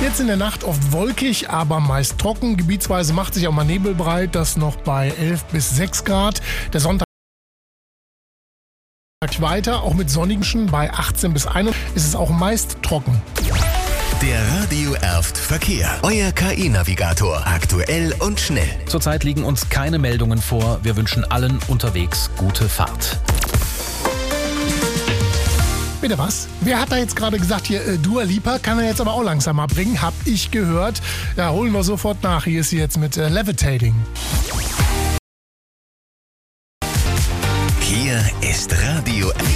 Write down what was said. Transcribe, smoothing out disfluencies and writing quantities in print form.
Jetzt in der Nacht oft wolkig, aber meist trocken. Gebietsweise macht sich auch mal Nebel breit, das noch bei 11 bis 6 Grad. Der Sonntag weiter, auch mit sonnigen bei 18 bis 21 ist es auch meist trocken. Der Radio Erft Verkehr. Euer KI-Navigator. Aktuell und schnell. Zurzeit liegen uns keine Meldungen vor. Wir wünschen allen unterwegs gute Fahrt. Bitte was? Wer hat da jetzt gerade gesagt, hier Dua Lipa kann er jetzt aber auch langsam abbringen? Hab ich gehört. Ja, holen wir sofort nach. Hier ist sie jetzt mit Levitating. Hier ist Radio